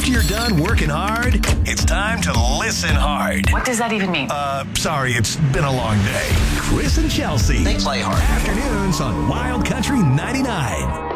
After you're done working hard, it's time to listen hard. What does that even mean? Sorry, it's been a long day. Chris and Chelsea. They play hard. Afternoons on Wild Country 99.